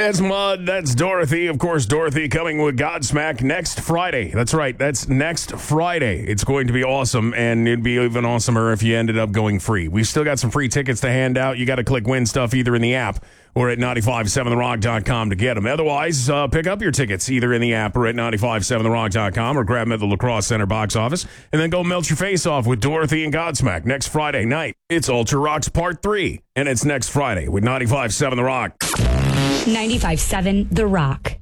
That's Mud. That's Dorothy. Of course, Dorothy coming with Godsmack next Friday. That's right. That's next Friday. It's going to be awesome, and it'd be even awesomer if you ended up going free. We've still got some free tickets to hand out. You got to click win stuff either in the app or at 957therock.com to get them. Otherwise, pick up your tickets either in the app or at 957therock.com or grab them at the La Crosse Center box office and then go melt your face off with Dorothy and Godsmack next Friday night. It's Ultra Rocks Part 3, and it's next Friday with 957 The Rock. 95.7 The Rock.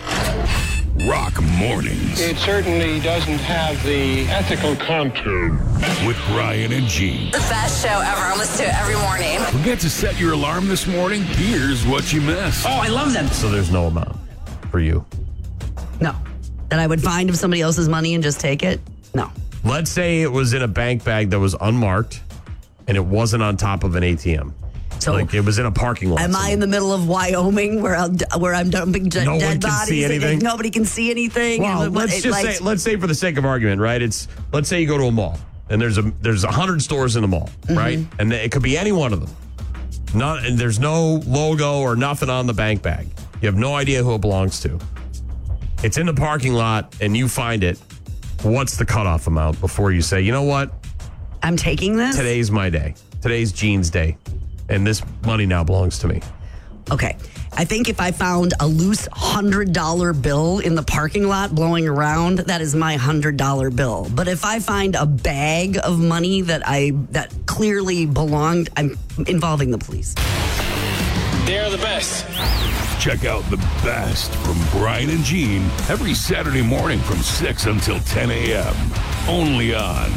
Rock Mornings. It certainly doesn't have the ethical contour. With Brian and Gene. The best show ever. I listen to it every morning. Forget to set your alarm this morning? Here's what you missed. Oh, I love them. So there's no amount for you? No. That I would find of somebody else's money and just take it? No. Let's say it was in a bank bag that was unmarked and it wasn't on top of an ATM. So like it was in a parking lot. Am I in the middle of Wyoming where I'm dumping dead bodies? See anything? Nobody can see anything. Well, let's say for the sake of argument, right? Let's say you go to a mall and there's 100 stores in the mall, right? And it could be any one of them. And there's no logo or nothing on the bank bag. You have no idea who it belongs to. It's in the parking lot and you find it. What's the cutoff amount before you say, you know what? I'm taking this? Today's my day. Today's Gene's day. And this money now belongs to me. Okay. I think if I found a loose $100 bill in the parking lot blowing around, that is my $100 bill. But if I find a bag of money that clearly belonged, I'm involving the police. They're the best. Check out the best from Brian and Gene every Saturday morning from 6 until 10 a.m. Only on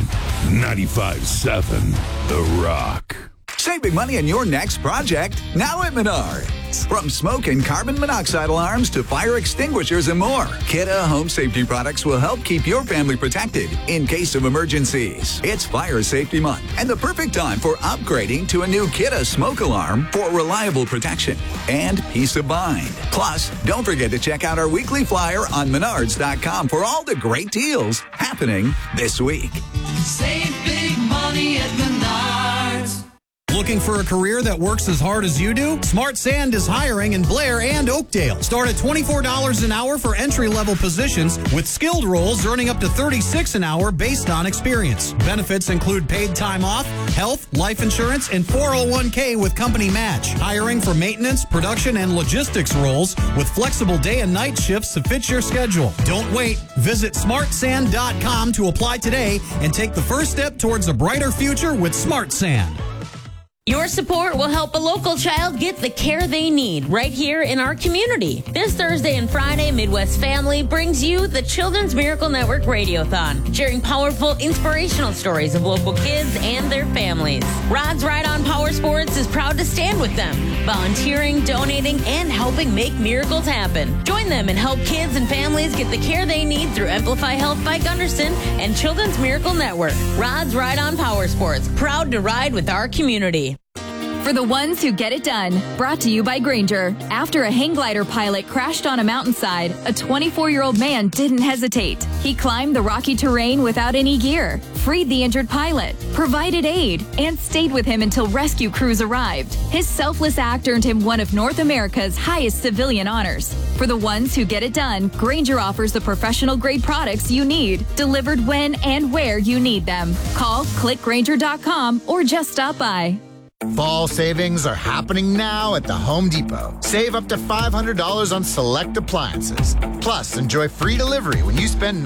95.7 The Rock. Save big money on your next project now at Menards. From smoke and carbon monoxide alarms to fire extinguishers and more, Kidde Home Safety products will help keep your family protected in case of emergencies. It's Fire Safety Month and the perfect time for upgrading to a new Kidde smoke alarm for reliable protection and peace of mind. Plus, don't forget to check out our weekly flyer on Menards.com for all the great deals happening this week. Save big money at Menards. Looking for a career that works as hard as you do? Smart Sand is hiring in Blair and Oakdale. Start at $24 an hour for entry-level positions, with skilled roles earning up to $36 an hour based on experience. Benefits include paid time off, health, life insurance, and 401k with company match. Hiring for maintenance, production, and logistics roles with flexible day and night shifts to fit your schedule. Don't wait. Visit smartsand.com to apply today and take the first step towards a brighter future with Smart Sand. Your support will help a local child get the care they need right here in our community. This Thursday and Friday, Midwest Family brings you the Children's Miracle Network Radiothon, sharing powerful, inspirational stories of local kids and their families. Rod's Ride on Power Sports is proud to stand with them, volunteering, donating, and helping make miracles happen. Join them and help kids and families get the care they need through Amplify Health by Gunderson and Children's Miracle Network. Rod's Ride on Power Sports, proud to ride with our community. For the ones who get it done, brought to you by Grainger. After a hang glider pilot crashed on a mountainside, a 24-year-old man didn't hesitate. He climbed the rocky terrain without any gear, freed the injured pilot, provided aid, and stayed with him until rescue crews arrived. His selfless act earned him one of North America's highest civilian honors. For the ones who get it done, Grainger offers the professional-grade products you need, delivered when and where you need them. Call, click Grainger.com, or just stop by. Fall savings are happening now at the Home Depot. Save up to $500 on select appliances. Plus, enjoy free delivery when you spend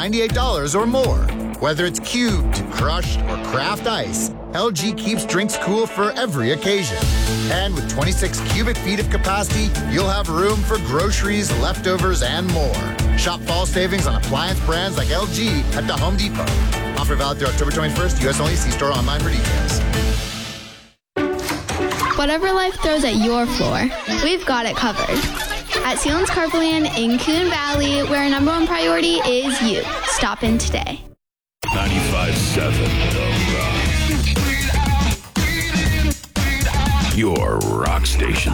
$998 or more. Whether it's cubed, crushed, or craft ice, LG keeps drinks cool for every occasion. And with 26 cubic feet of capacity, you'll have room for groceries, leftovers, and more. Shop fall savings on appliance brands like LG at the Home Depot. Offer valid through October 21st. U.S. only. See store online for details. Whatever life throws at your floor, we've got it covered. At Sealands Carpoland in Coon Valley, where our number one priority is you. Stop in today. 95.7 The Rock. Your rock station.